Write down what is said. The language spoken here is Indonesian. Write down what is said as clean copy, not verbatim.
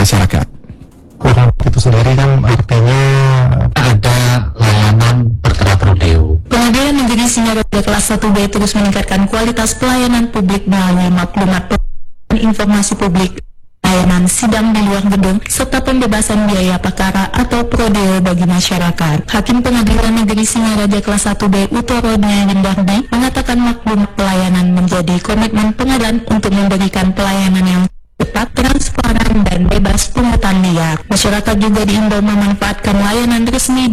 masyarakat. Kurang itu sendiri kan artinya ada layanan perkara prodeo. Pengadilan Negeri Singaraja kelas 1B terus meningkatkan kualitas pelayanan publik melalui maklumat dan informasi publik, layanan sidang di luar gedung, serta pembebasan biaya perkara atau prodeo bagi masyarakat. Hakim Pengadilan Negeri Singaraja kelas 1B Utara Nyandardi mengatakan maklumat pelayanan menjadi komitmen pengadilan untuk memberikan pelayanan yang cepat, transparan, dan bebas pungutan liar. Masyarakat juga diimbau memanfaatkan layanan resmi